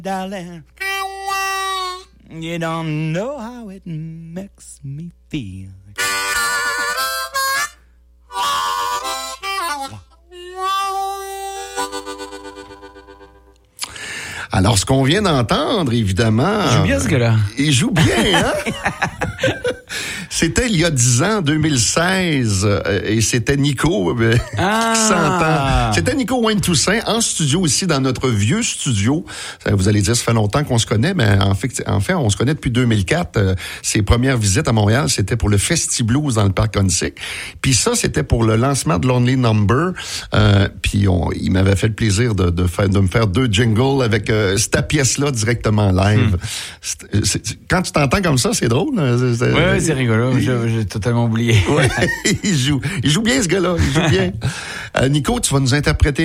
Darling, you don't know how it makes me feel. Alors, ce qu'on vient d'entendre, évidemment... Il joue bien, ce gars-là. Il joue bien, hein? C'était il y a 10 ans, 2016, et c'était Nico qui s'entend. C'était Nico Wayne Toussaint en studio ici, dans notre vieux studio. Vous allez dire, ça fait longtemps qu'on se connaît, mais en fait, on se connaît depuis 2004. Ses premières visites à Montréal, c'était pour le Festi-Blues dans le Parc Onsic. Puis ça, c'était pour le lancement de Lonely Number. Puis il m'avait fait le plaisir de me faire 2 jingles avec cette pièce-là directement live. Quand tu t'entends comme ça, c'est drôle. Ouais, c'est rigolo. J'ai totalement oublié. Ouais, il joue bien, ce gars-là. Il joue bien. Nico, tu vas nous interpréter